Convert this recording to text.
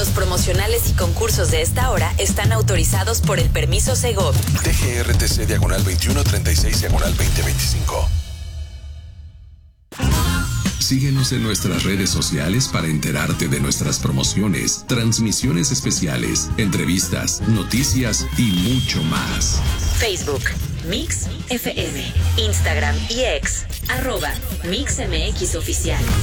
Los promocionales y concursos de esta hora están autorizados por el permiso Segov. DGRTC /2136/2025. Síguenos en nuestras redes sociales para enterarte de nuestras promociones, transmisiones especiales, entrevistas, noticias y mucho más. Facebook, Mix FM, Instagram y X, @MixMX Oficial.